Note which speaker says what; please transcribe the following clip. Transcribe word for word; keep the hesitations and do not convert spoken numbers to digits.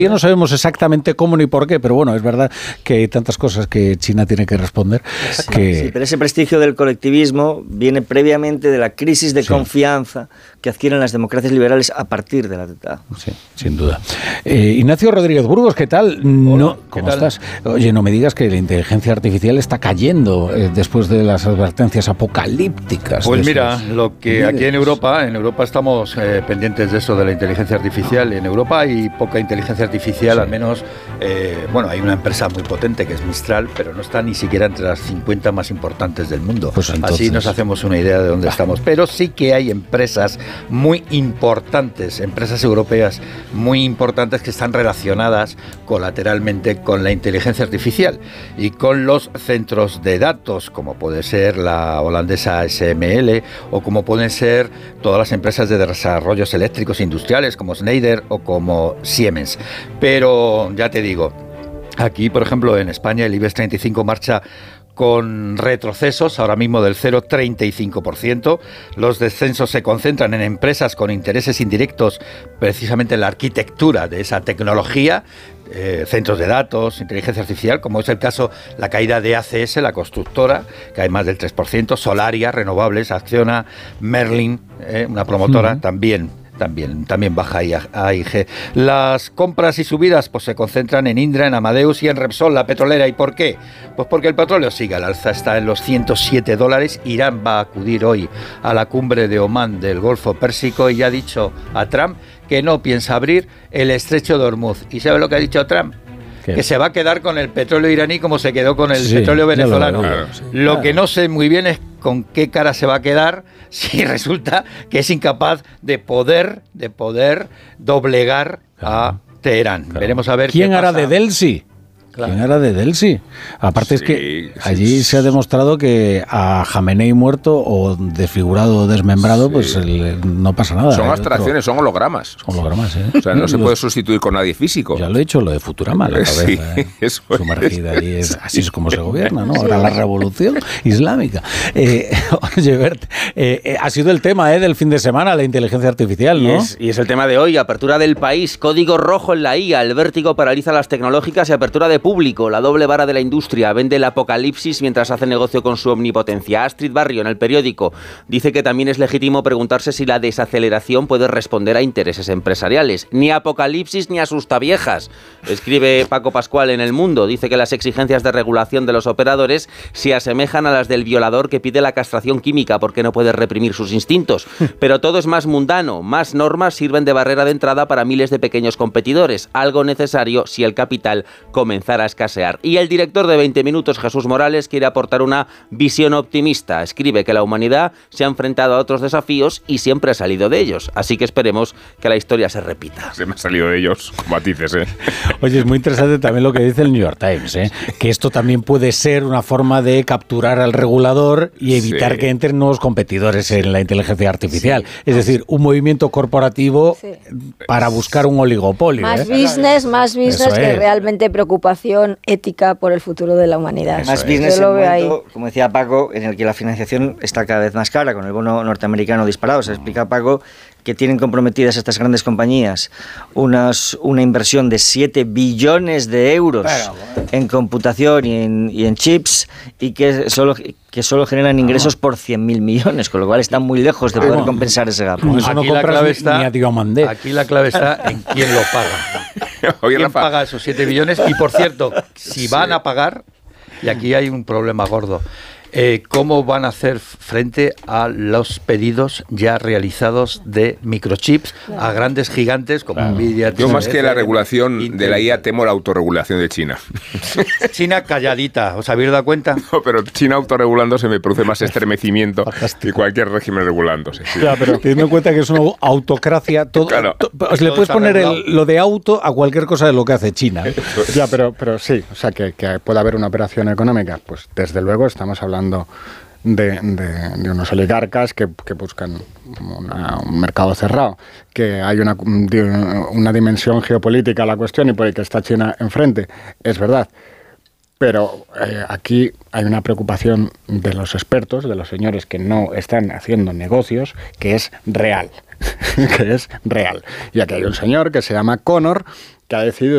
Speaker 1: Ya no sabemos exactamente cómo ni por qué, pero bueno, es verdad que hay tantas cosas que China tiene que responder.
Speaker 2: Sí,
Speaker 1: que...
Speaker 2: sí, pero ese prestigio del colectivismo viene previamente de la crisis de sí. confianza que adquieren las democracias liberales a partir del atentado.
Speaker 1: Sí, sin duda. Eh, Ignacio Rodríguez Burgos, ¿qué tal?
Speaker 2: Hola,
Speaker 1: no,
Speaker 2: ¿qué
Speaker 1: ¿Cómo
Speaker 2: tal?
Speaker 1: estás? Oye, no me digas que la inteligencia artificial está cayendo eh, después de las advertencias apocalípticas.
Speaker 3: Pues mira,
Speaker 1: esos...
Speaker 3: lo que aquí en Europa, en Europa estamos eh, pendientes de eso de la inteligencia artificial. En Europa hay poca inteligencia artificial, sí. al menos, eh, bueno, hay una empresa muy potente que es Mistral, pero no está ni siquiera entre las cincuenta más importantes del mundo.
Speaker 1: Pues entonces...
Speaker 3: Así nos hacemos una idea de dónde ah. estamos. Pero sí que hay empresas muy importantes, empresas europeas muy importantes que están relacionadas colateralmente con la inteligencia artificial y con los centros de datos, como puede ser la holandesa A S M L o como pueden ser todas las empresas de desarrollos eléctricos industriales como Schneider o como Siemens. Pero ya te digo, aquí por ejemplo en España el IBEX treinta y cinco marcha con retrocesos, ahora mismo del cero coma treinta y cinco por ciento. Los descensos se concentran en empresas con intereses indirectos precisamente en la arquitectura de esa tecnología, eh, centros de datos, inteligencia artificial, como es el caso la caída de A C S, la constructora, que hay más del tres por ciento, Solaria, Renovables, Acciona, Merlin, eh, una promotora, uh-huh. también. También, también baja A I G. Las compras y subidas pues se concentran en Indra, en Amadeus y en Repsol, la petrolera. ¿Y por qué? Pues porque el petróleo sigue al alza, está en los ciento siete dólares. Irán va a acudir hoy a la cumbre de Omán del Golfo Pérsico y ya ha dicho a Trump que no piensa abrir el estrecho de Hormuz. ¿Y sabe lo que ha dicho Trump? ¿Qué? Que se va a quedar con el petróleo iraní como se quedó con el sí, petróleo venezolano. Lo, claro, sí, lo claro. que no sé muy bien es con qué cara se va a quedar si resulta que es incapaz de poder, de poder doblegar claro. a Teherán. Claro. Veremos a ver
Speaker 1: quién
Speaker 3: qué
Speaker 1: hará
Speaker 3: pasa.
Speaker 1: de Delsi. Claro. ¿Quién era de Delsi? Aparte sí, es que allí sí, se ha demostrado que a Jamenei muerto o desfigurado o desmembrado, sí. pues el, no pasa nada.
Speaker 4: Son abstracciones, son hologramas.
Speaker 1: Son hologramas, ¿eh?
Speaker 4: O sea, no se puede sustituir con nadie físico.
Speaker 1: Ya lo he dicho, lo de Futurama, la cabeza. Sí, ¿eh? Eso sumergida allí. Es, así es como se gobierna, ¿no? Ahora la revolución islámica. Eh, oye, Bert, eh, ha sido el tema eh, del fin de semana, la inteligencia artificial, ¿no?
Speaker 5: Y es, y es el tema de hoy, apertura del país, código rojo en la I A, el vértigo paraliza las tecnológicas y apertura de público, la doble vara de la industria, vende el apocalipsis mientras hace negocio con su omnipotencia. Astrid Barrio, en El Periódico, dice que también es legítimo preguntarse si la desaceleración puede responder a intereses empresariales. Ni apocalipsis ni asustaviejas, escribe Paco Pascual en El Mundo. Dice que las exigencias de regulación de los operadores se asemejan a las del violador que pide la castración química porque no puede reprimir sus instintos. Pero todo es más mundano, más normas sirven de barrera de entrada para miles de pequeños competidores, algo necesario si el capital comenzara a escasear. Y el director de veinte minutos, Jesús Morales, quiere aportar una visión optimista. Escribe que la humanidad se ha enfrentado a otros desafíos y siempre ha salido de ellos. Así que esperemos que la historia se repita.
Speaker 4: Se me ha salido de ellos, con matices, ¿eh?
Speaker 1: Oye, es muy interesante también lo que dice el New York Times, ¿eh? Que esto también puede ser una forma de capturar al regulador y evitar sí. que entren nuevos competidores en la inteligencia artificial. Sí. Es decir, un movimiento corporativo sí. para buscar un oligopolio.
Speaker 6: Más
Speaker 1: ¿eh?
Speaker 6: business, más business que realmente preocupación ética por el futuro de la humanidad.
Speaker 2: Más business en un momento, como decía Paco, en el que la financiación está cada vez más cara, con el bono norteamericano disparado. Se explica, Paco, que tienen comprometidas estas grandes compañías unas, una inversión de siete billones de euros Pero, bueno. en computación y en, y en chips, y que solo, que solo generan ingresos por cien mil millones, con lo cual están muy lejos de poder bueno, compensar ese gap.
Speaker 1: Con eso no
Speaker 3: aquí, la clave está,
Speaker 1: ni a Diomandé.
Speaker 3: aquí la clave está en quién lo paga.
Speaker 4: Oye,
Speaker 3: ¿Quién
Speaker 4: Rafa?
Speaker 3: paga esos siete billones? Y por cierto, si van sí. a pagar, y aquí hay un problema gordo, Eh, ¿cómo van a hacer frente a los pedidos ya realizados de microchips claro. a grandes gigantes como claro. Nvidia?
Speaker 4: Yo más que la regulación Intel. de la I A temo la autorregulación de China.
Speaker 3: China calladita, ¿os habéis dado cuenta?
Speaker 4: No, pero China autorregulándose me produce más estremecimiento que cualquier régimen regulándose. Sí.
Speaker 1: Ya, pero teniendo en cuenta que es una autocracia, todo,
Speaker 4: claro.
Speaker 1: to, to, le puedes poner el, lo de auto a cualquier cosa de lo que hace China.
Speaker 7: Ya, pero, pero sí, o sea, que, que puede haber una operación económica, pues desde luego estamos hablando De, de, de unos oligarcas que, que buscan una, un mercado cerrado, que hay una, una dimensión geopolítica a la cuestión y por el que está China enfrente, es verdad. Pero eh, aquí hay una preocupación de los expertos, de los señores que no están haciendo negocios, que es real, que es real. Y aquí hay un señor que se llama Connor, que ha decidido